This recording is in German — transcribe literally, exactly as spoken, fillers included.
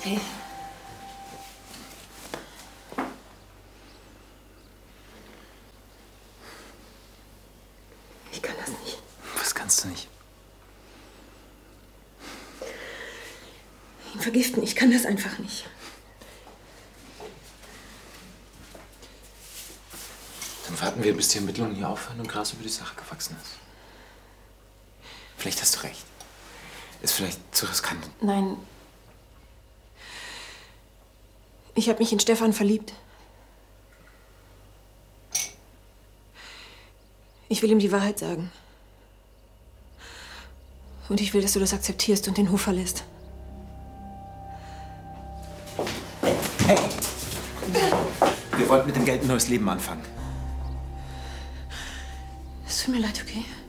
Okay. Ich kann das nicht. Was kannst du nicht? Ihn vergiften, ich kann das einfach nicht. Dann warten wir, bis die Ermittlungen hier aufhören und Gras über die Sache gewachsen ist. Vielleicht hast du recht. Ist vielleicht zu riskant. Nein. Ich habe mich in Stefan verliebt. Ich will ihm die Wahrheit sagen. Und ich will, dass du das akzeptierst und den Hof verlässt. Hey! Wir wollten mit dem Geld ein neues Leben anfangen. Es tut mir leid, okay?